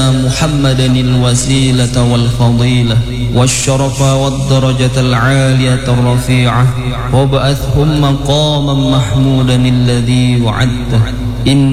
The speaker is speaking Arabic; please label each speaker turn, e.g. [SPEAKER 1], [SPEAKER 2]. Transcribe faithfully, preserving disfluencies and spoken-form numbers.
[SPEAKER 1] لنا محمدا الوسيلة والفضيلة والشرف والدرجة العالية الرفيعة وابعثهم مقاما محمودا الذي وعدته. إن